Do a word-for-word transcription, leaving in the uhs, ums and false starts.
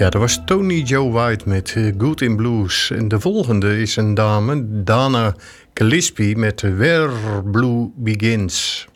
Ja, dat was Tony Joe White met Good in Blues. En de volgende is een dame, Dana Gillespie met Where Blue Begins.